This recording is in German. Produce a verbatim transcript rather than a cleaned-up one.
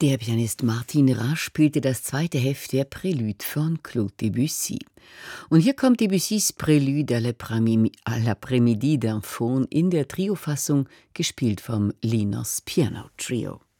Der Pianist Martin Rasch spielte das zweite Heft der Prélude von Claude Debussy. Und hier kommt Debussys Prélude à l'après-midi d'un faune in der Trio-Fassung, gespielt vom Linos Piano Trio.